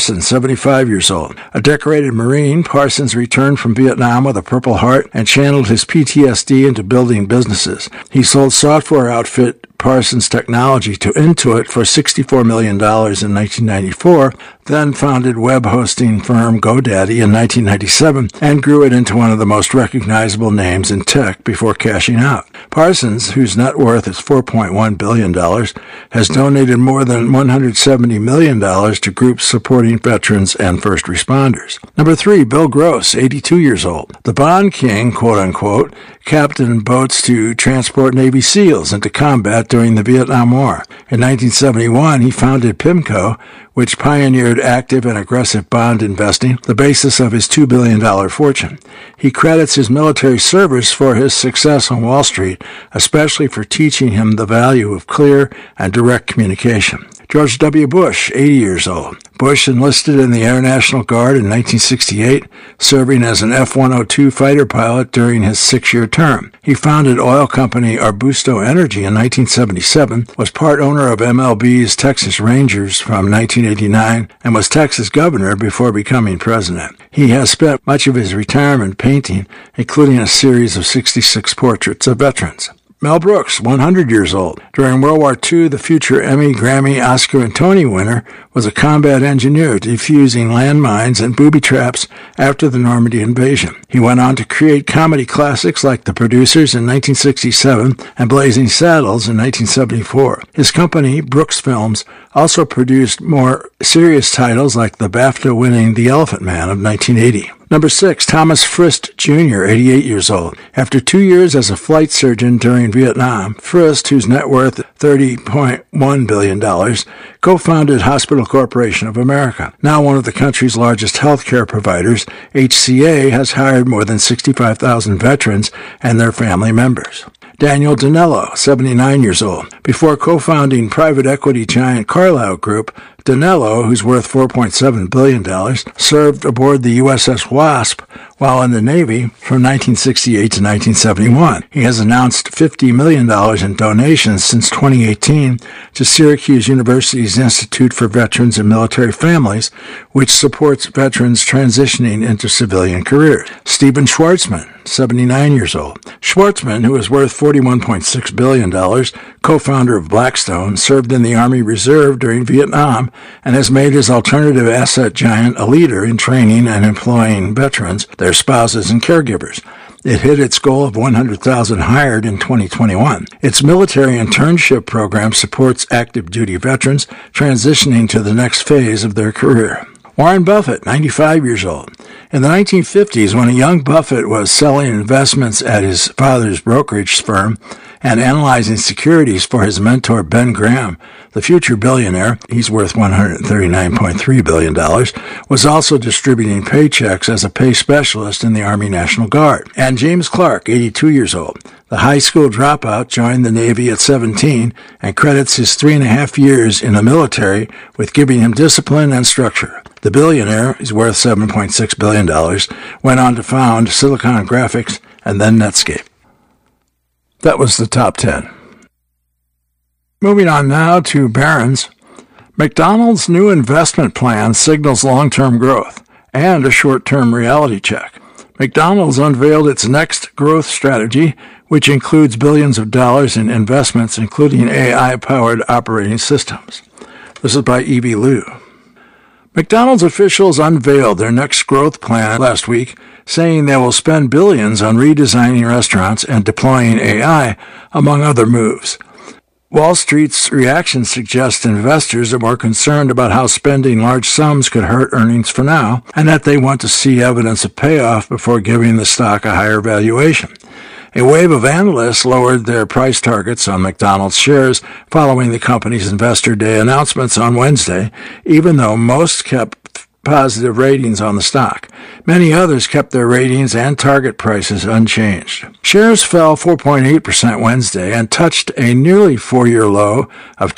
Parsons, 75 years old. A decorated Marine, Parsons returned from Vietnam with a Purple Heart and channeled his PTSD into building businesses. He sold software outfit Parsons Technology to Intuit for $64 million in 1994, then founded web hosting firm GoDaddy in 1997 and grew it into one of the most recognizable names in tech before cashing out. Parsons, whose net worth is $4.1 billion, has donated more than $170 million to groups supporting veterans and first responders. Number 3, Bill Gross, 82 years old. The Bond King, quote-unquote, captained boats to transport Navy SEALs into combat during the Vietnam War. In 1971, he founded PIMCO, which pioneered active and aggressive bond investing, the basis of his $2 billion fortune. He credits his military service for his success on Wall Street, especially for teaching him the value of clear and direct communication. George W. Bush, 80 years old. Bush enlisted in the Air National Guard in 1968, serving as an F-102 fighter pilot during his 6-year term. He founded oil company Arbusto Energy in 1977, was part owner of MLB's Texas Rangers from 1989, and was Texas governor before becoming president. He has spent much of his retirement painting, including a series of 66 portraits of veterans. Mel Brooks, 100 years old. During World War II, the future Emmy, Grammy, Oscar, and Tony winner was a combat engineer defusing landmines and booby traps after the Normandy invasion. He went on to create comedy classics like The Producers in 1967 and Blazing Saddles in 1974. His company, Brooks Films, also produced more serious titles like the BAFTA-winning The Elephant Man of 1980. Number 6, Thomas Frist Jr., 88 years old. After 2 years as a flight surgeon during Vietnam, Frist, whose net worth $30.1 billion, co-founded Hospital Corporation of America. Now one of the country's largest healthcare providers, HCA has hired more than 65,000 veterans and their family members. Daniel Danello, 79 years old. Before co-founding private equity giant Carlyle Group, Danello, who's worth $4.7 billion, served aboard the USS Wasp while in the Navy from 1968 to 1971. He has announced $50 million in donations since 2018 to Syracuse University's Institute for Veterans and Military Families, which supports veterans transitioning into civilian careers. Stephen Schwartzman, 79 years old. Schwartzman, who is worth $41.6 billion, co-founder of Blackstone, served in the Army Reserve during Vietnam and has made his alternative asset giant a leader in training and employing veterans, their spouses, and caregivers. It hit its goal of 100,000 hired in 2021. Its military internship program supports active duty veterans transitioning to the next phase of their career. Warren Buffett, 95 years old. In the 1950s, when a young Buffett was selling investments at his father's brokerage firm and analyzing securities for his mentor Ben Graham, the future billionaire, he's worth $139.3 billion, was also distributing paychecks as a pay specialist in the Army National Guard. And James Clark, 82 years old. The high school dropout joined the Navy at 17 and credits his 3.5 years in the military with giving him discipline and structure. The billionaire, he's worth $7.6 billion, went on to found Silicon Graphics and then Netscape. That was the top 10. Moving on now to Barron's. McDonald's new investment plan signals long-term growth and a short-term reality check. McDonald's unveiled its next growth strategy, which includes billions of dollars in investments, including AI-powered operating systems. This is by Evie Liu. McDonald's officials unveiled their next growth plan last week, saying they will spend billions on redesigning restaurants and deploying AI, among other moves. Wall Street's reaction suggests investors are more concerned about how spending large sums could hurt earnings for now, and that they want to see evidence of payoff before giving the stock a higher valuation. A wave of analysts lowered their price targets on McDonald's shares following the company's Investor Day announcements on Wednesday, even though most kept positive ratings on the stock. Many others kept their ratings and target prices unchanged. Shares fell 4.8% Wednesday and touched a nearly 4-year low of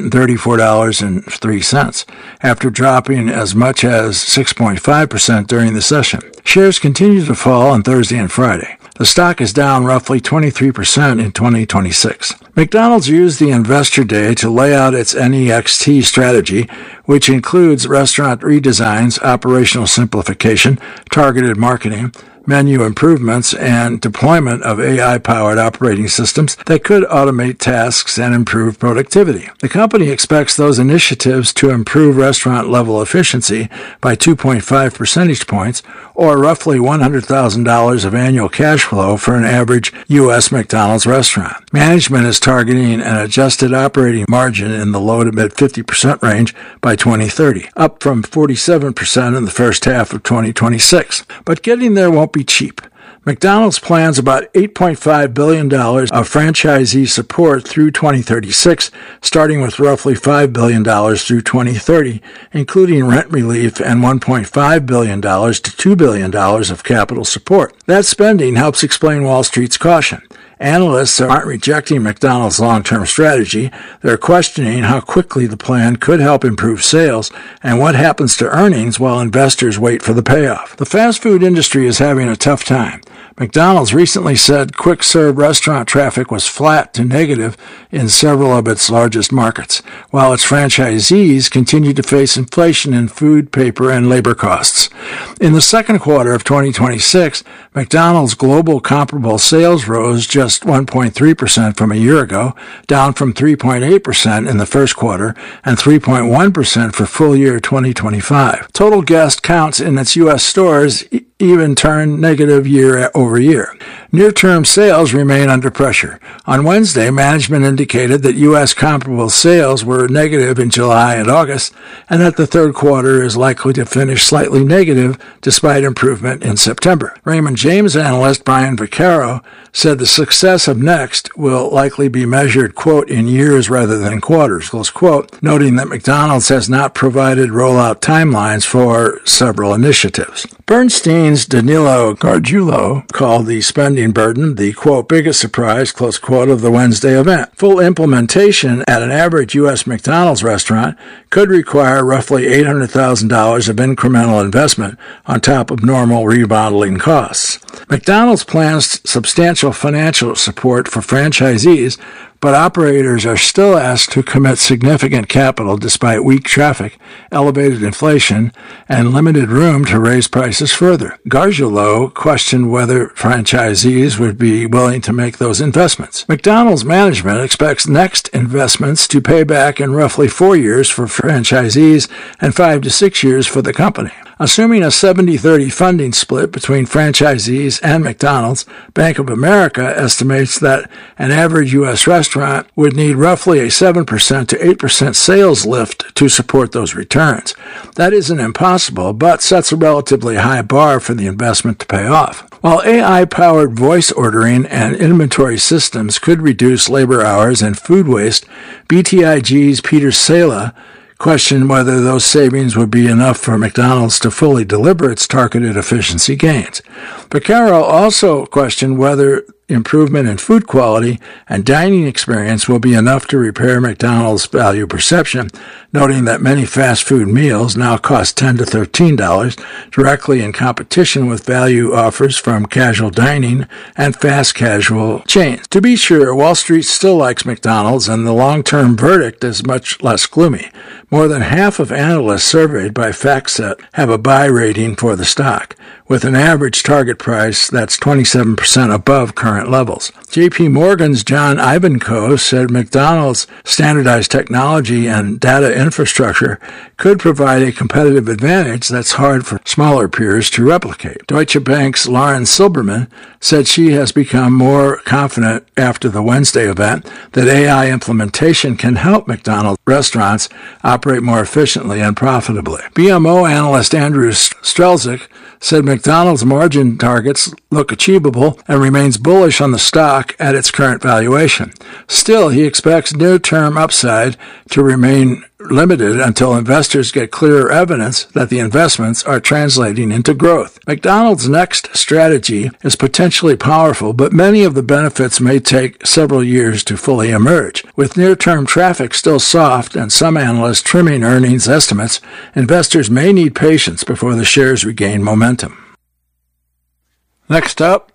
$234.03 after dropping as much as 6.5% during the session. Shares continued to fall on Thursday and Friday. The stock is down roughly 23% in 2026. McDonald's used the Investor Day to lay out its NEXT strategy, which includes restaurant redesigns, operational simplification, targeted marketing, menu improvements, and deployment of AI-powered operating systems that could automate tasks and improve productivity. The company expects those initiatives to improve restaurant-level efficiency by 2.5 percentage points, or roughly $100,000 of annual cash flow for an average U.S. McDonald's restaurant. Management is targeting an adjusted operating margin in the low to mid 50% range by 2030, up from 47% in the first half of 2026. But getting there won't be cheap. McDonald's plans about $8.5 billion of franchisee support through 2036, starting with roughly $5 billion through 2030, including rent relief and $1.5 billion to $2 billion of capital support. That spending helps explain Wall Street's caution. Analysts aren't rejecting McDonald's long-term strategy. They're questioning how quickly the plan could help improve sales and what happens to earnings while investors wait for the payoff. The fast food industry is having a tough time. McDonald's recently said quick-serve restaurant traffic was flat to negative in several of its largest markets, while its franchisees continue to face inflation in food, paper, and labor costs. In the second quarter of 2026, McDonald's global comparable sales rose just 1.3% from a year ago, down from 3.8% in the first quarter and 3.1% for full year 2025. Total guest counts in its U.S. stores even turned negative year over year. Near-term sales remain under pressure. On Wednesday, management indicated that U.S. comparable sales were negative in July and August, and that the third quarter is likely to finish slightly negative despite improvement in September. Raymond James analyst Brian Vaccaro said the success of Next will likely be measured, quote, in years rather than quarters, close quote, noting that McDonald's has not provided rollout timelines for several initiatives. Bernstein's Danilo Gargiulo called the spending burden the, quote, biggest surprise, close quote, of the Wednesday event. Full implementation at an average U.S. McDonald's restaurant could require roughly $800,000 of incremental investment on top of normal remodeling costs. McDonald's plans substantial financial support for franchisees, but operators are still asked to commit significant capital despite weak traffic, elevated inflation, and limited room to raise prices further. Gargiulo questioned whether franchisees would be willing to make those investments. McDonald's management expects Next investments to pay back in roughly 4 years for franchisees and 5 to 6 years for the company. Assuming a 70-30 funding split between franchisees and McDonald's, Bank of America estimates that an average U.S. restaurant would need roughly a 7% to 8% sales lift to support those returns. That isn't impossible, but sets a relatively high bar for the investment to pay off. While AI-powered voice ordering and inventory systems could reduce labor hours and food waste, BTIG's Peter Sala questioned whether those savings would be enough for McDonald's to fully deliver its targeted efficiency gains. Vaccaro also questioned whether improvement in food quality and dining experience will be enough to repair McDonald's value perception, noting that many fast food meals now cost $10 to $13, directly in competition with value offers from casual dining and fast casual chains. To be sure, Wall Street still likes McDonald's, and the long-term verdict is much less gloomy. More than half of analysts surveyed by FactSet have a buy rating for the stock, with an average target price that's 27% above current levels. J.P. Morgan's John Ivankoe said McDonald's standardized technology and data infrastructure could provide a competitive advantage that's hard for smaller peers to replicate. Deutsche Bank's Lauren Silberman said she has become more confident after the Wednesday event that AI implementation can help McDonald's restaurants operate more efficiently and profitably. BMO analyst Andrew Strelzik said McDonald's margin targets look achievable and remains bullish on the stock at its current valuation. Still, he expects near-term upside to remain limited until investors get clearer evidence that the investments are translating into growth. McDonald's Next strategy is potentially powerful, but many of the benefits may take several years to fully emerge. With near-term traffic still soft and some analysts trimming earnings estimates, investors may need patience before the shares regain momentum. Next up,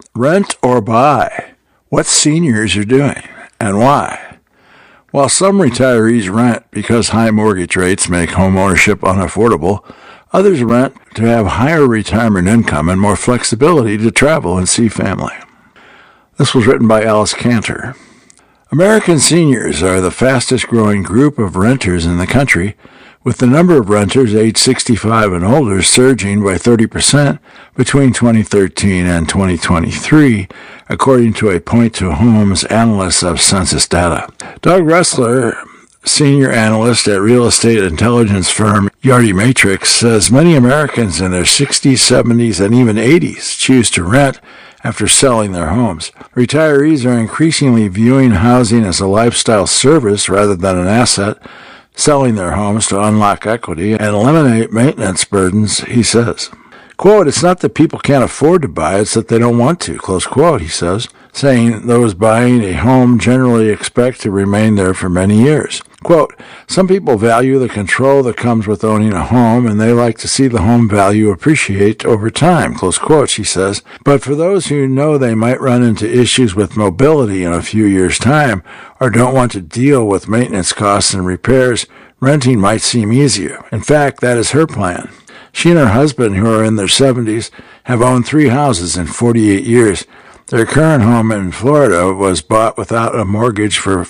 Rent or buy? What seniors are doing and why? While some retirees rent because high mortgage rates make home ownership unaffordable, others rent to have higher retirement income and more flexibility to travel and see family. This was written by Alice Cantor. American seniors are the fastest growing group of renters in the country, with the number of renters aged 65 and older surging by 30% between 2013 and 2023, according to a Point to Homes analyst of census data. Doug Ressler, senior analyst at real estate intelligence firm Yardi Matrix, says many Americans in their 60s, 70s, and even 80s choose to rent after selling their homes. Retirees are increasingly viewing housing as a lifestyle service rather than an asset, selling their homes to unlock equity and eliminate maintenance burdens, he says. Quote, "It's not that people can't afford to buy, it's that they don't want to," close quote, he says, saying those buying a home generally expect to remain there for many years. Quote, "Some people value the control that comes with owning a home, and they like to see the home value appreciate over time," close quote, she says. But for those who know they might run into issues with mobility in a few years' time, or don't want to deal with maintenance costs and repairs, renting might seem easier. In fact, that is her plan. She and her husband, who are in their 70s, have owned 3 houses in 48 years. Their current home in Florida was bought without a mortgage for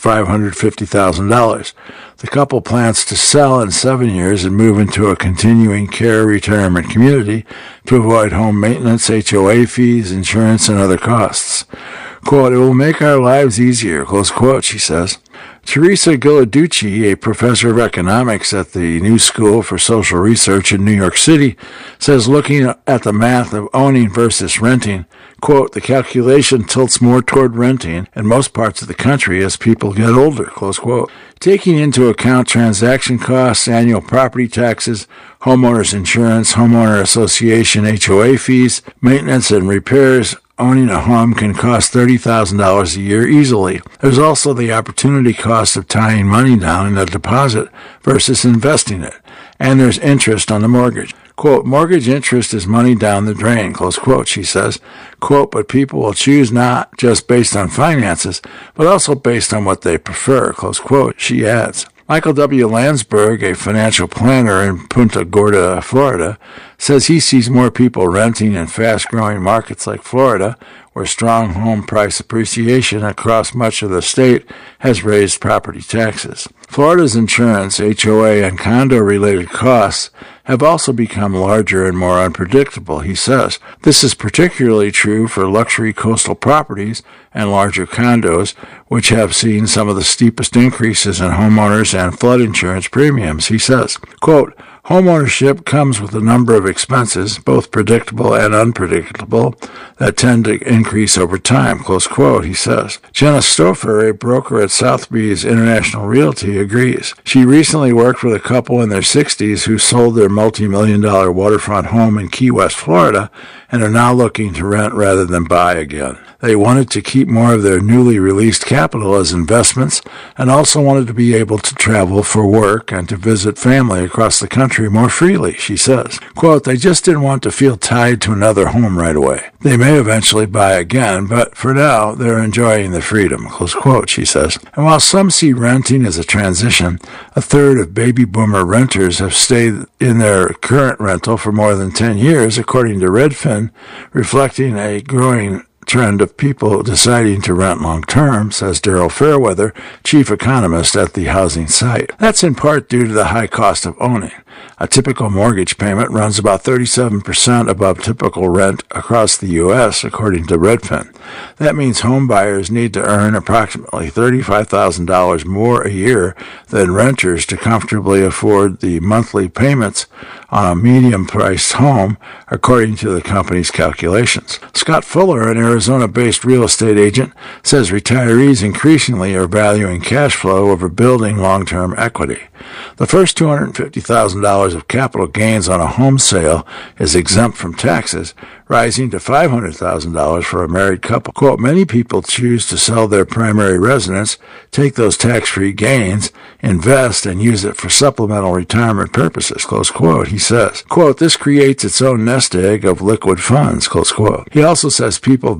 $550,000. The couple plans to sell in 7 years and move into a continuing care retirement community to avoid home maintenance, HOA fees, insurance, and other costs. Quote, "It will make our lives easier," close quote, she says. Teresa Ghilarducci, a professor of economics at the New School for Social Research in New York City, says looking at the math of owning versus renting, quote, "The calculation tilts more toward renting in most parts of the country as people get older," close quote. Taking into account transaction costs, annual property taxes, homeowners insurance, homeowner association HOA fees, maintenance and repairs, owning a home can cost $30,000 a year easily. There's also the opportunity cost of tying money down in a deposit versus investing it. And there's interest on the mortgage. Quote, "Mortgage interest is money down the drain," close quote, she says. Quote, "But people will choose not just based on finances, but also based on what they prefer," close quote, she adds. Michael W. Landsberg, a financial planner in Punta Gorda, Florida, says he sees more people renting in fast-growing markets like Florida, where strong home price appreciation across much of the state has raised property taxes. Florida's insurance, HOA, and condo-related costs have also become larger and more unpredictable, he says. This is particularly true for luxury coastal properties and larger condos, which have seen some of the steepest increases in homeowners and flood insurance premiums, he says. Quote, "Homeownership comes with a number of expenses, both predictable and unpredictable, that tend to increase over time," close quote, he says. Jenna Stouffer, a broker at Sotheby's International Realty, agrees. She recently worked with a couple in their 60s who sold their multi-million-dollar waterfront home in Key West, Florida, and are now looking to rent rather than buy again. They wanted to keep more of their newly released capital as investments and also wanted to be able to travel for work and to visit family across the country more freely, she says. Quote, "They just didn't want to feel tied to another home right away. They may eventually buy again, but for now, they're enjoying the freedom," close quote, she says. And while some see renting as a transition, a third of baby boomer renters have stayed in their current rental for more than 10 years, according to Redfin, reflecting a growing trend of people deciding to rent long-term, says Daryl Fairweather, chief economist at the housing site. That's in part due to the high cost of owning. A typical mortgage payment runs about 37% above typical rent across the U.S., according to Redfin. That means home buyers need to earn approximately $35,000 more a year than renters to comfortably afford the monthly payments on a medium-priced home, according to the company's calculations. Scott Fuller, an Arizona-based real estate agent, says retirees increasingly are valuing cash flow over building long-term equity. The first $250,000 of capital gains on a home sale is exempt from taxes, rising to $500,000 for a married couple. Quote, "Many people choose to sell their primary residence, take those tax-free gains, invest, and use it for supplemental retirement purposes," close quote, he says. Quote, "This creates its own nest egg of liquid funds," close quote. He also says people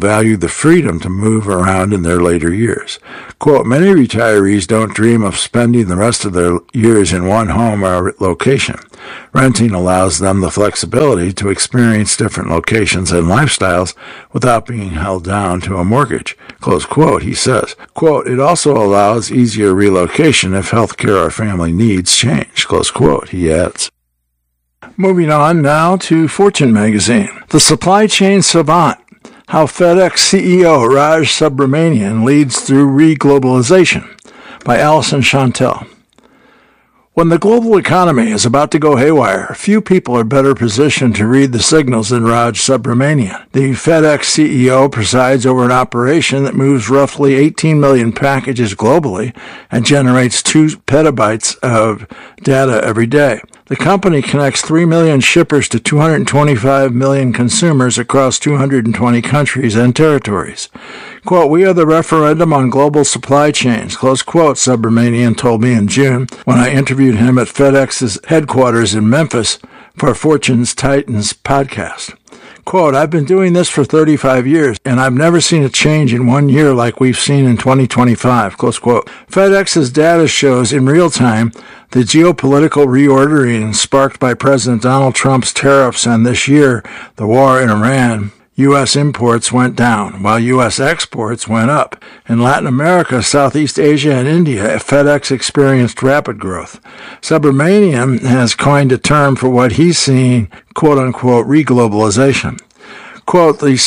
value the freedom to move around in their later years. Quote, many retirees don't dream of spending the rest of their years in one home or location. Renting allows them the flexibility to experience different locations and lifestyles without being held down to a mortgage. Close quote, he says. Quote, it also allows easier relocation if healthcare or family needs change. Close quote, he adds. Moving on now to Fortune magazine. The Supply Chain Savant, how FedEx CEO Raj Subramanian leads through reglobalization, by Alison Chantel. When the global economy is about to go haywire, few people are better positioned to read the signals than Raj Subramanian. The FedEx CEO presides over an operation that moves roughly 18 million packages globally and generates 2 petabytes of data every day. The company connects 3 million shippers to 225 million consumers across 220 countries and territories. Quote, we are the referendum on global supply chains, close quote, Subramanian told me in June when I interviewed him at FedEx's headquarters in Memphis for Fortune's Titans podcast. Quote, I've been doing this for 35 years, and I've never seen a change in 1 year like we've seen in 2025, close quote. FedEx's data shows in real time the geopolitical reordering sparked by President Donald Trump's tariffs, and this year, the war in Iran, U.S. imports went down, while U.S. exports went up. In Latin America, Southeast Asia, and India, FedEx experienced rapid growth. Subramanian has coined a term for what he's seeing, quote-unquote, reglobalization. Quote, the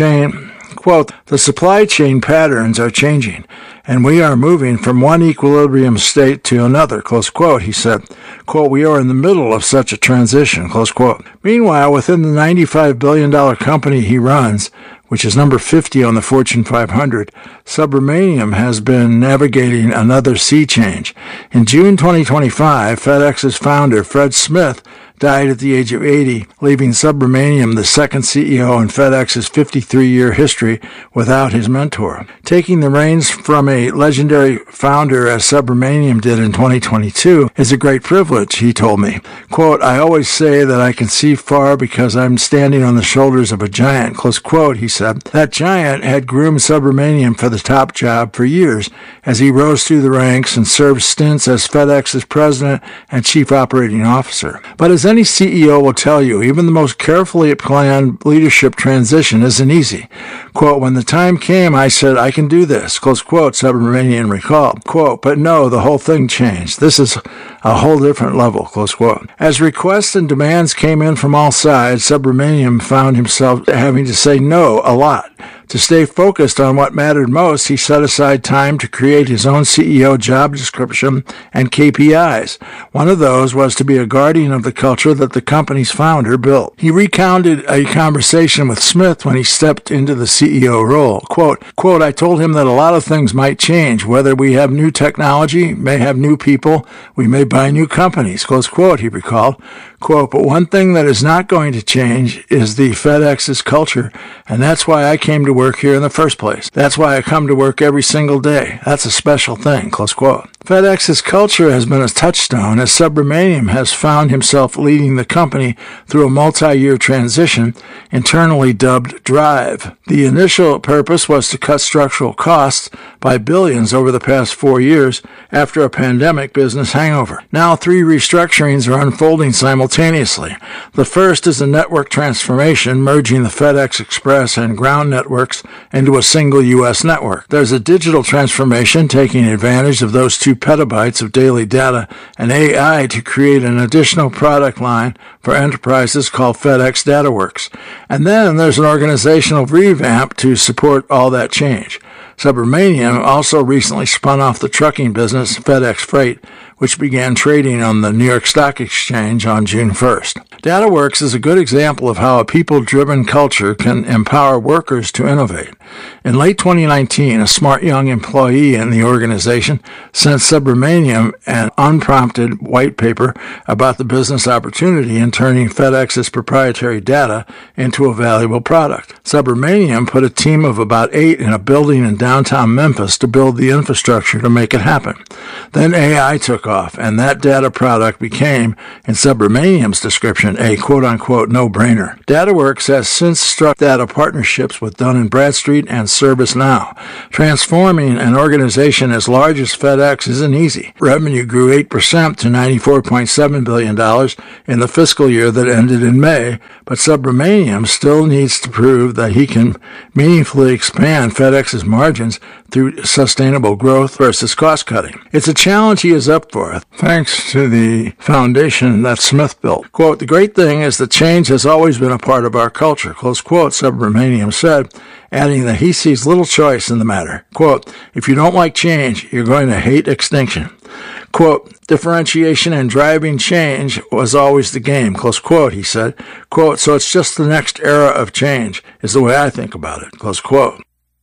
supply chain patterns are changing, and we are moving from one equilibrium state to another, close quote, he said. Quote, we are in the middle of such a transition, close quote. Meanwhile, within the $95 billion company he runs, which is number 50 on the Fortune 500, Subramanian has been navigating another sea change. In June 2025, FedEx's founder, Fred Smith, died at the age of 80, leaving Subramanian the second CEO in FedEx's 53-year history without his mentor. Taking the reins from a legendary founder as Subramanian did in 2022 is a great privilege, he told me. Quote, I always say that I can see far because I'm standing on the shoulders of a giant, close quote, he said. That giant had groomed Subramanian for the top job for years as he rose through the ranks and served stints as FedEx's president and chief operating officer. But as any CEO will tell you, even the most carefully planned leadership transition isn't easy. Quote, when the time came, I said, I can do this, close quote, Subramanian recalled. Quote, but no, the whole thing changed. This is a whole different level, close quote. As requests and demands came in from all sides, Subramanian found himself having to say no a lot. To stay focused on what mattered most, he set aside time to create his own CEO job description and KPIs. One of those was to be a guardian of the culture that the company's founder built. He recounted a conversation with Smith when he stepped into the CEO role. Quote, I told him that a lot of things might change, whether we have new technology, may have new people, we may buy new companies, close quote, he recalled. Quote, but one thing that is not going to change is the FedEx's culture, and that's why I came to work here in the first place. That's why I come to work every single day. That's a special thing, close quote. FedEx's culture has been a touchstone as Subramanian has found himself leading the company through a multi-year transition, internally dubbed DRIVE. The initial purpose was to cut structural costs by billions over the past 4 years after a pandemic business hangover. Now 3 restructurings are unfolding simultaneously. The first is a network transformation, merging the FedEx Express and ground networks into a single U.S. network. There's a digital transformation taking advantage of those 2 petabytes of daily data and AI to create an additional product line for enterprises called FedEx DataWorks. And then there's an organizational revamp to support all that change. Subramanian also recently spun off the trucking business FedEx Freight, which began trading on the New York Stock Exchange on June 1st. DataWorks is a good example of how a people-driven culture can empower workers to innovate. In late 2019, a smart young employee in the organization sent Subramaniam an unprompted white paper about the business opportunity in turning FedEx's proprietary data into a valuable product. Subramaniam put a team of about 8 in a building in downtown Memphis to build the infrastructure to make it happen. Then AI took off, and that data product became, in Subramaniam's description, a quote-unquote no-brainer. DataWorks has since struck data partnerships with Dun & Bradstreet and ServiceNow. Transforming an organization as large as FedEx isn't easy. Revenue grew 8% to $94.7 billion in the fiscal year that ended in May, but Subramaniam still needs to prove that he can meaningfully expand FedEx's margins through sustainable growth versus cost-cutting. It's a challenge he is up for, thanks to the foundation that Smith built. Quote, "The great thing is that change has always been a part of our culture," close quote, Subramaniam said, adding that he sees little choice in the matter. Quote, "If you don't like change, you're going to hate extinction." Quote, "Differentiation and driving change was always the game," close quote, he said. Quote, "So it's just the next era of change is the way I think about it," close quote.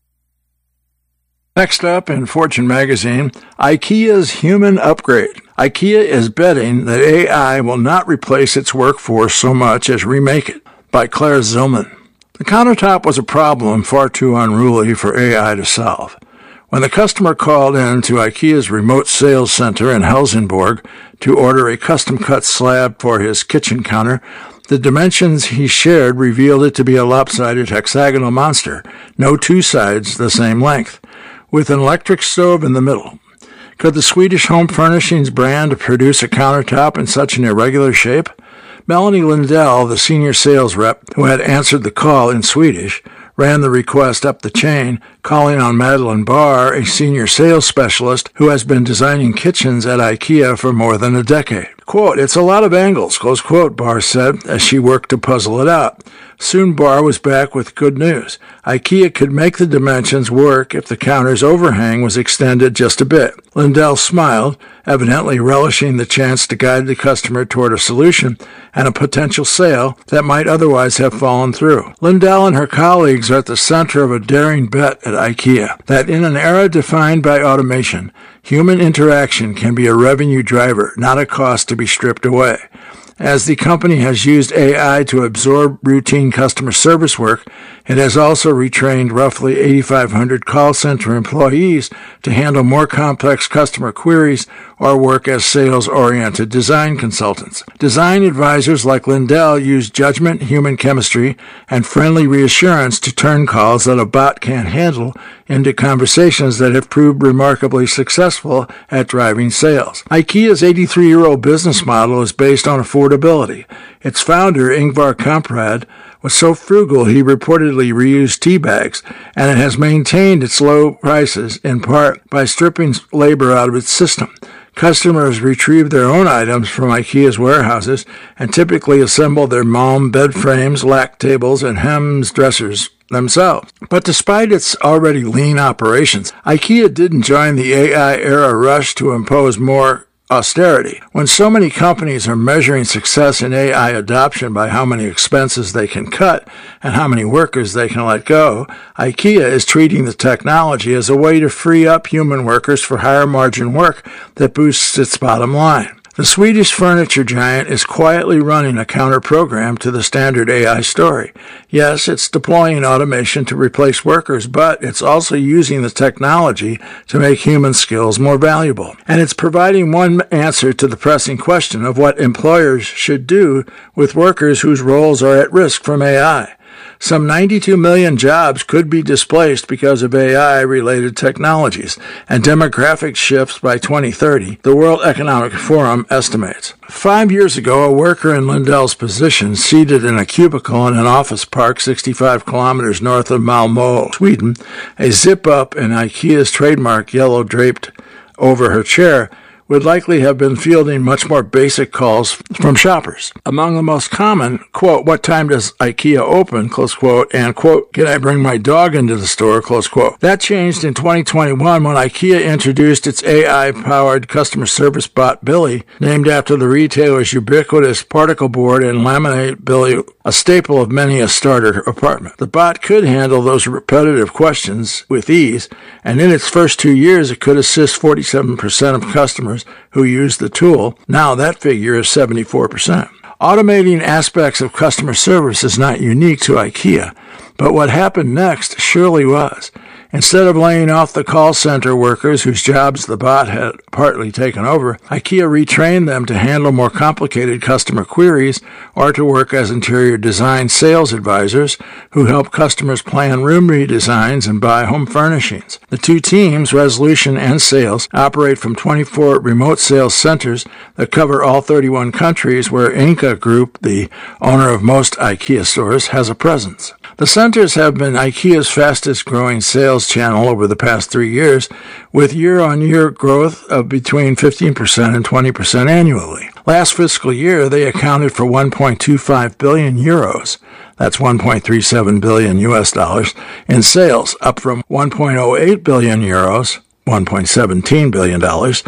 Next up in Fortune magazine, IKEA's human upgrade. IKEA is betting that AI will not replace its workforce so much as remake it, by Claire Zillman. The countertop was a problem far too unruly for AI to solve. When the customer called in to IKEA's remote sales center in Helsingborg to order a custom-cut slab for his kitchen counter, the dimensions he shared revealed it to be a lopsided hexagonal monster, no two sides the same length, with an electric stove in the middle. Could the Swedish home furnishings brand produce a countertop in such an irregular shape? Melanie Lindell, the senior sales rep who had answered the call in Swedish, ran the request up the chain, calling on Madeline Barr, a senior sales specialist who has been designing kitchens at IKEA for more than a decade. Quote, "It's a lot of angles," close quote, Barr said, as she worked to puzzle it out. Soon Barr was back with good news. IKEA could make the dimensions work if the counter's overhang was extended just a bit. Lindell smiled, evidently relishing the chance to guide the customer toward a solution and a potential sale that might otherwise have fallen through. Lindell and her colleagues are at the center of a daring bet at IKEA that in an era defined by automation, human interaction can be a revenue driver, not a cost to be stripped away. As the company has used AI to absorb routine customer service work, it has also retrained roughly 8,500 call center employees to handle more complex customer queries or work as sales-oriented design consultants. Design advisors like Lindell use judgment, human chemistry, and friendly reassurance to turn calls that a bot can't handle into conversations that have proved remarkably successful at driving sales. IKEA's 83-year-old business model is based on affordability. Its founder, Ingvar Kamprad, was so frugal he reportedly reused tea bags, and it has maintained its low prices in part by stripping labor out of its system. Customers retrieve their own items from IKEA's warehouses and typically assemble their Malm bed frames, lack tables, and Hems dressers themselves. But despite its already lean operations, IKEA didn't join the AI era rush to impose more austerity. When so many companies are measuring success in AI adoption by how many expenses they can cut and how many workers they can let go, IKEA is treating the technology as a way to free up human workers for higher margin work that boosts its bottom line. The Swedish furniture giant is quietly running a counter-program to the standard AI story. Yes, it's deploying automation to replace workers, but it's also using the technology to make human skills more valuable. And it's providing one answer to the pressing question of what employers should do with workers whose roles are at risk from AI. Some 92 million jobs could be displaced because of AI-related technologies and demographic shifts by 2030, the World Economic Forum estimates. 5 years ago, a worker in Lindell's position, seated in a cubicle in an office park 65 kilometers north of Malmö, Sweden, a zip-up in IKEA's trademark yellow draped over her chair, would likely have been fielding much more basic calls from shoppers. Among the most common, quote, "What time does IKEA open?" close quote, and, quote, "Can I bring my dog into the store?" close quote. That changed in 2021 when IKEA introduced its AI-powered customer service bot Billy, named after the retailer's ubiquitous particle board and laminate Billy a staple of many a starter apartment. The bot could handle those repetitive questions with ease, and in its first 2 years, it could assist 47% of customers who used the tool. Now that figure is 74%. Automating aspects of customer service is not unique to IKEA, but what happened next surely was. Instead of laying off the call center workers whose jobs the bot had partly taken over, IKEA retrained them to handle more complicated customer queries or to work as interior design sales advisors who help customers plan room redesigns and buy home furnishings. The two teams, resolution and sales, operate from 24 remote sales centers that cover all 31 countries where Inca Group, the owner of most IKEA stores, has a presence. The centers have been IKEA's fastest-growing sales channel over the past 3 years, with year-on-year growth of between 15% and 20% annually. Last fiscal year, they accounted for 1.25 billion euros. That's 1.37 billion US dollars in sales, up from 1.08 billion euros, $1.17 billion,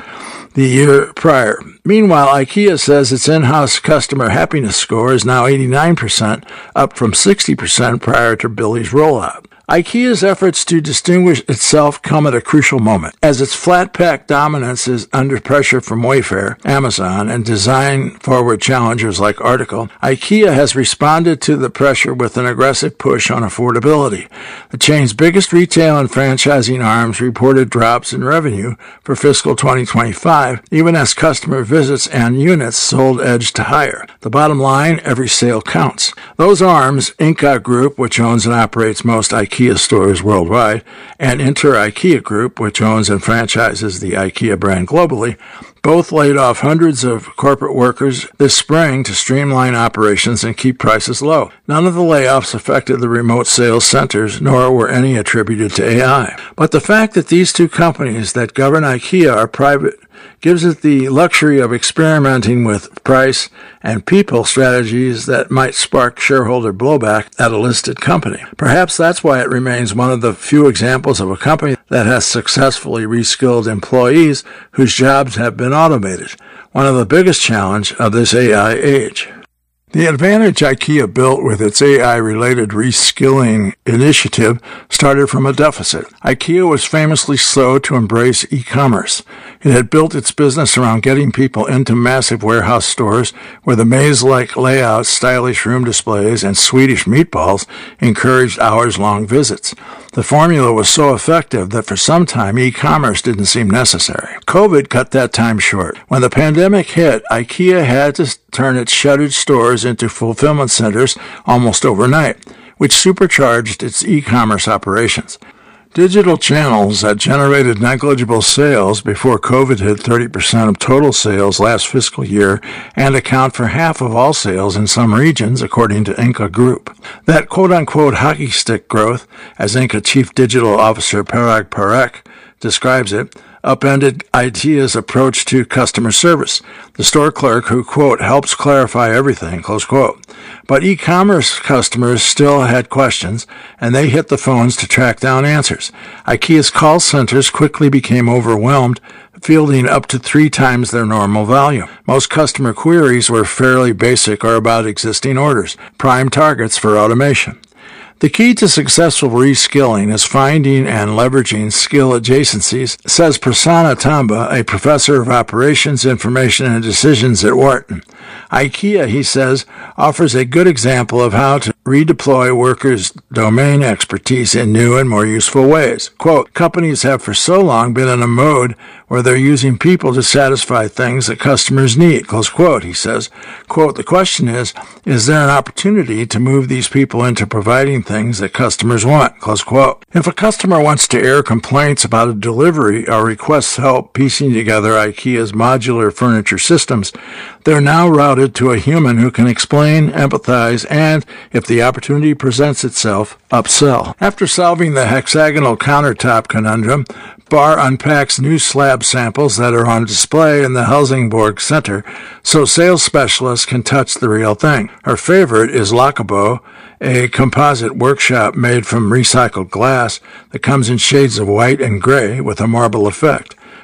the year prior. Meanwhile, IKEA says its in-house customer happiness score is now 89%, up from 60% prior to Billy's rollout. IKEA's efforts to distinguish itself come at a crucial moment. As its flat-pack dominance is under pressure from Wayfair, Amazon, and design-forward challengers like Article, IKEA has responded to the pressure with an aggressive push on affordability. The chain's biggest retail and franchising arms reported drops in revenue for fiscal 2025, even as customer visits and units sold edged higher. The bottom line, every sale counts. Those arms, Inca Group, which owns and operates most IKEA stores worldwide, and Inter IKEA Group, which owns and franchises the IKEA brand globally, both laid off hundreds of corporate workers this spring to streamline operations and keep prices low. None of the layoffs affected the remote sales centers, nor were any attributed to AI. But the fact that these two companies that govern IKEA are private gives it the luxury of experimenting with price and people strategies that might spark shareholder blowback at a listed company. Perhaps that's why it remains one of the few examples of a company that has successfully reskilled employees whose jobs have been automated, one of the biggest challenges of this AI age. The advantage IKEA built with its AI-related reskilling initiative started from a deficit. IKEA was famously slow to embrace e-commerce. It had built its business around getting people into massive warehouse stores where the maze-like layouts, stylish room displays, and Swedish meatballs encouraged hours-long visits. The formula was so effective that for some time e-commerce didn't seem necessary. COVID cut that time short. When the pandemic hit, IKEA had to turn its shuttered stores into fulfillment centers almost overnight, which supercharged its e-commerce operations. Digital channels that generated negligible sales before COVID hit 30% of total sales last fiscal year and account for half of all sales in some regions, according to Inca Group. That quote-unquote hockey stick growth, as Inca Chief Digital Officer Parag Parekh describes it, upended IKEA's approach to customer service. The store clerk who, quote, helps clarify everything, close quote. But e-commerce customers still had questions, and they hit the phones to track down answers. IKEA's call centers quickly became overwhelmed, fielding up to 3 times their normal volume. Most customer queries were fairly basic or about existing orders, prime targets for automation. The key to successful reskilling is finding and leveraging skill adjacencies, says Prasanna Tamba, a professor of operations, information, and decisions at Wharton. IKEA, he says, offers a good example of how to redeploy workers' domain expertise in new and more useful ways. Quote, companies have for so long been in a mode where they're using people to satisfy things that customers need, close quote, he says. Quote, the question is there an opportunity to move these people into providing things that customers want, close quote. If a customer wants to air complaints about a delivery or requests help piecing together IKEA's modular furniture systems, they're now routed to a human who can explain, empathize, and, if the opportunity presents itself, upsell. After solving the hexagonal countertop conundrum, Barr unpacks new slab samples that are on display in the Helsingborg Center so sales specialists can touch the real thing. Her favorite is Lockabo, a composite workshop made from recycled glass that comes in shades of white and gray with a marble effect.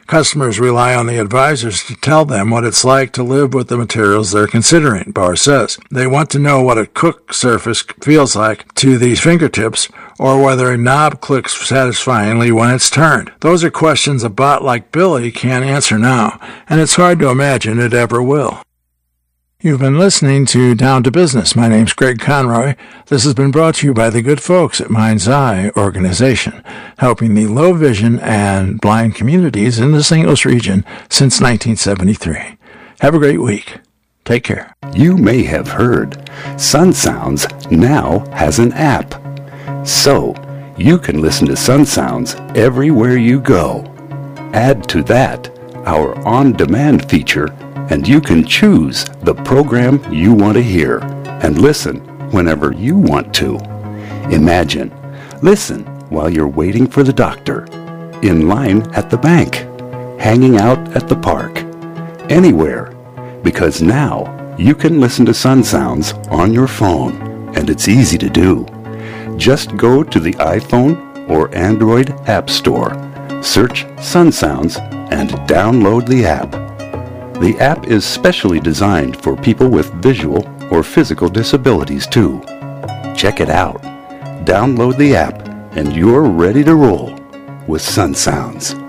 Customers rely on the advisors to tell them what it's like to live with the materials they're considering, Barr says. They want to know what a cook surface feels like to these fingertips, or whether a knob clicks satisfyingly when it's turned. Those are questions a bot like Billy can't answer now, and it's hard to imagine it ever will. You've been listening to Down to Business. My name's Greg Conroy. This has been brought to you by the good folks at Mind's Eye Organization, helping the low vision and blind communities in the St. Louis region since 1973. Have a great week. Take care. You may have heard Sun Sounds now has an app. So, you can listen to Sun Sounds everywhere you go. Add to that our on-demand feature, and you can choose the program you want to hear and listen whenever you want to. Imagine, listen while you're waiting for the doctor, in line at the bank, hanging out at the park, anywhere, because now you can listen to Sun Sounds on your phone, and it's easy to do. Just go to the iPhone or Android App Store, search Sun Sounds, and download the app. The app is specially designed for people with visual or physical disabilities too. Check it out. Download the app and you're ready to roll with Sun Sounds.